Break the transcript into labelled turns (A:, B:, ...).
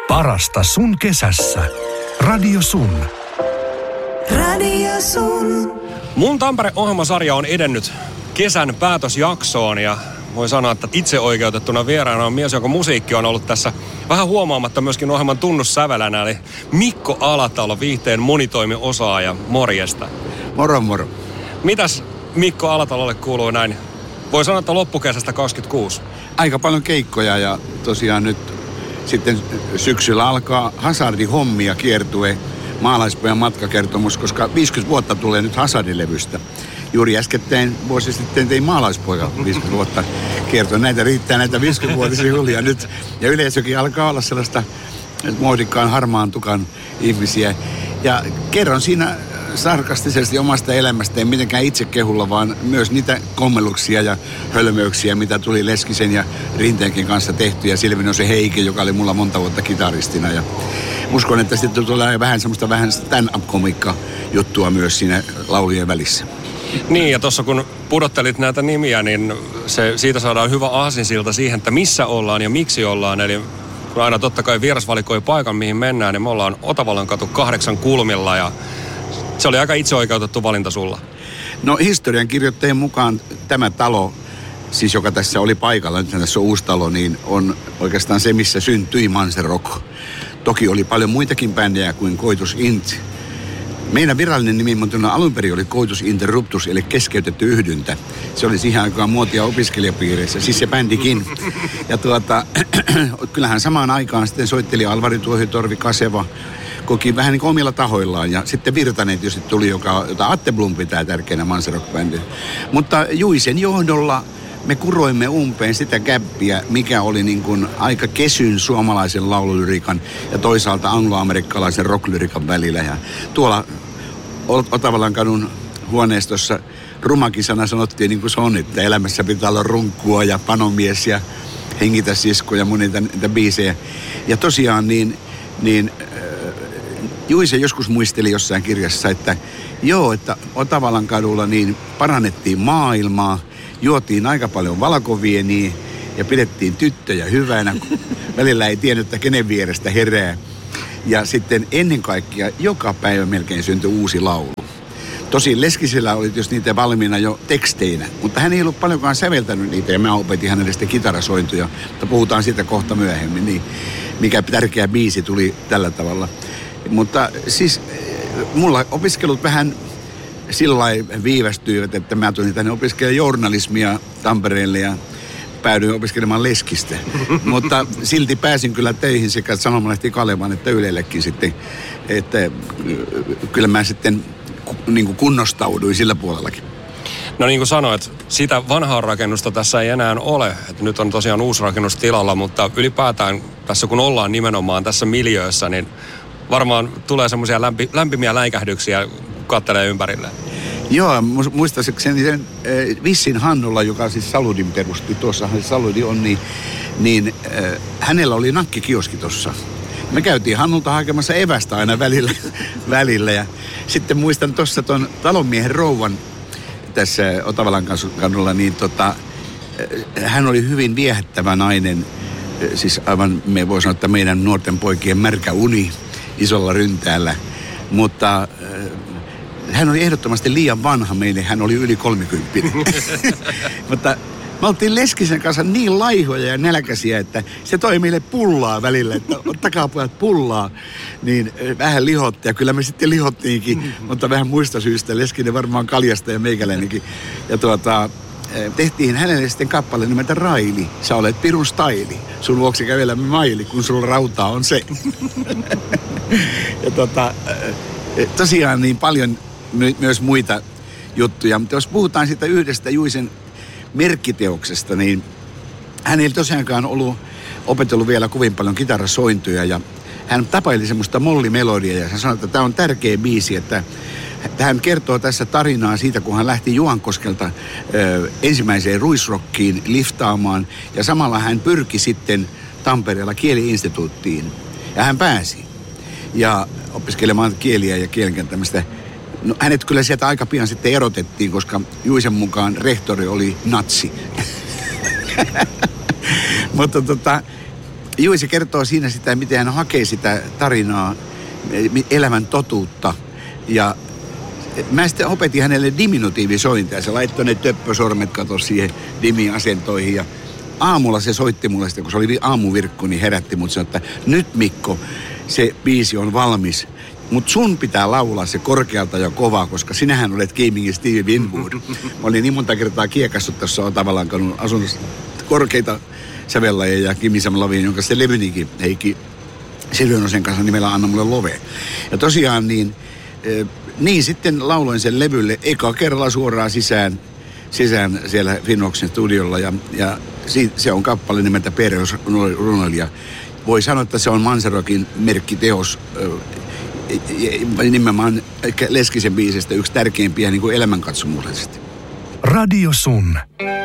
A: Parasta sun kesässä. Radio Sun.
B: Radio Sun.
C: Mun Tampere-ohjelmasarja on edennyt kesän päätösjaksoon ja voi sanoa, että itseoikeutettuna vieraana on mies, jonka musiikki on ollut tässä vähän huomaamatta myöskin ohjelman tunnussävelänä, eli Mikko Alatalo, viihteen monitoimiosaaja. Morjesta.
D: Moro, moro.
C: Mitäs Mikko Alatalolle kuuluu näin? Voi sanoa, että loppukesästä 26.
D: Aika paljon keikkoja ja tosiaan nyt sitten syksyllä alkaa Hazardi-hommia kiertue, maalaispojan matkakertomus, koska 50 vuotta tulee nyt Hazardi-levystä. Juuri äskettäin vuosi sitten tein maalaispoika 50 vuotta kiertoa. Näitä riittää näitä 50-vuotisia juhlia nyt. Ja yleisökin alkaa olla sellaista muodikkaan harmaan tukan ihmisiä. Ja kerron siinä sarkastisesti omasta elämästä, ei mitenkään itse kehulla, vaan myös niitä kommelluksia ja hölmöyksiä, mitä tuli Leskisen ja Rinteenkin kanssa tehty. Ja Silvinosen Heike, joka oli mulla monta vuotta kitaristina. Ja uskon, että sitten tulee vähän semmoista stand-up-komikka juttua myös siinä laulujen välissä.
C: Niin, ja tuossa kun pudottelit näitä nimiä, niin siitä saadaan hyvä aasinsilta siihen, että missä ollaan ja miksi ollaan. Eli kun aina totta kai vieras valikoi paikan, mihin mennään, niin me ollaan Otavalan katu 8 kulmilla ja se oli aika itseoikeutettu valinta sulla.
D: No historiankirjoittajien mukaan tämä talo, siis joka tässä oli paikalla, nyt tässä on uusi talo, niin on oikeastaan se, missä syntyi Manse Rock. Toki oli paljon muitakin bändejä kuin Coitus Int. Meidän virallinen nimi alun perin oli Coitus Interruptus, eli keskeytetty yhdyntä. Se oli siihen aikaan muotia opiskelijapiireissä, siis se bändikin. Ja kyllähän samaan aikaan sitten soitteli Alvari Tuohitorvi, Kaseva, koki vähän niin kuin omilla tahoillaan. Ja sitten Virtanen tietysti tuli, jota Atte Blom pitää tärkeänä Manse Rock-bändin. Mutta Juisen johdolla me kuroimme umpeen sitä gäppiä, mikä oli niin kuin aika kesyn suomalaisen laululyriikan ja toisaalta angloamerikkalaisen rocklyriikan välillä. Ja tuolla Otavalan kadun huoneistossa rumakisana sanottiin niin kuin se on, että elämässä pitää olla runkkua ja panomies ja hengitä sisko ja monita niitä biisejä. Ja tosiaan niin Juise joskus muisteli jossain kirjassa, että joo, että Otavalan kadulla niin parannettiin maailmaa, juotiin aika paljon valkovieniä ja pidettiin tyttöjä hyvänä. Välillä ei tiennyt, että kenen vierestä herää. Ja sitten ennen kaikkea joka päivä melkein syntyi uusi laulu. Tosin Leskisellä oli tietysti niitä valmiina jo teksteinä, mutta hän ei ollut paljonkaan säveltänyt niitä ja mä opetin hänelle sitten kitarasointuja. Mutta puhutaan siitä kohta myöhemmin, niin mikä tärkeä biisi tuli tällä tavalla. Mutta siis mulla opiskelut vähän sillä lailla viivästyivät, että mä tulin tänne opiskelemaan journalismia Tampereelle ja päädyin opiskelemaan Leskistä. Mutta silti pääsin kyllä töihin sekä Sanomalehti Kalevan että Ylellekin sitten, että kyllä mä sitten niin kuin kunnostauduin sillä puolellakin.
C: No niin kuin sanoit, sitä vanhaa rakennusta tässä ei enää ole. Että nyt on tosiaan uusi rakennus tilalla, mutta ylipäätään tässä kun ollaan nimenomaan tässä miljöössä, niin varmaan tulee semmoisia lämpimiä läikähdyksiä, kun katselee ympärilleen.
D: Joo, muistaakseni sen Vissin Hannulla, joka siis Saludin perusti, tuossahan Saludi on, niin hänellä oli nakkikioski tuossa. Me käytiin Hannulta hakemassa evästä aina välillä ja sitten muistan tuossa ton talonmiehen rouvan tässä Otavalan kadulla, niin hän oli hyvin viehättävä nainen, siis aivan me voi sanoa, että meidän nuorten poikien märkä uni isolla ryntäällä, mutta hän oli ehdottomasti liian vanha meille, hän oli yli 30. Mutta me oltiin Leskisen kanssa niin laihoja ja nälkäisiä, että se toi meille pullaa välillä, että ottakaa pojat pullaa. Niin vähän lihotti ja kyllä me sitten lihottiinkin, mutta vähän muista syystä. Leskinen varmaan kaljasta ja meikäläinenkin. Ja tehtiin hänelle sitten kappale nimeltä Raili. Sä olet pirun staili. Sun vuoksi kävelämme maili, kun sulla rautaa on se. Ja tosiaan niin paljon myös muita juttuja. Mutta jos puhutaan siitä yhdestä Juisen merkkiteoksesta, niin hän ei tosiaankaan opetellut vielä kovin paljon kitarasointuja ja hän tapaili semmoista mollimelodia ja hän sanoi, että tämä on tärkeä biisi, että hän kertoo tässä tarinaa siitä, kun hän lähti Juankoskelta ensimmäiseen ruisrockiin liftaamaan ja samalla hän pyrki sitten Tampereella kieli-instituuttiin ja hän pääsi ja opiskelemaan kieliä ja kielenkääntämistä. No, hänet kyllä sieltä aika pian sitten erotettiin, koska Juisen mukaan rehtori oli natsi. Mutta Joo, se kertoo siinä sitä, miten hän hakee sitä tarinaa, elämän totuutta. Ja mä sitten opetin hänelle diminutiivisointia. Se laittoi ne töppösormet, katos siihen dimi-asentoihin. Ja aamulla se soitti mulle sitten, kun se oli aamuvirkku, niin herätti mut. Sanoi, että nyt Mikko, se biisi on valmis. Mutta sun pitää laulaa se korkealta ja kovaa, koska sinähän olet gamingin Stevie Winwood. Mä olin niin monta kertaa kiekassut tuossa on tavallaan, kun on asunut korkeita sävellajia ja Kimi Sam Lavin, jonka se levynikin Heikki Silvionosen kanssa nimellä Anna mulle love. Ja tosiaan niin sitten lauloin sen levylle eka kerralla suoraan sisään siellä Finnoksen studiolla ja se on kappale nimeltä Pereos Runoilija. Voi sanoa, että se on Manserokin merkkiteos, nimenomaan Leskisen biisistä yksi tärkeimpiä niin kuin elämänkatsomuksellisesti.
A: Radio Sun.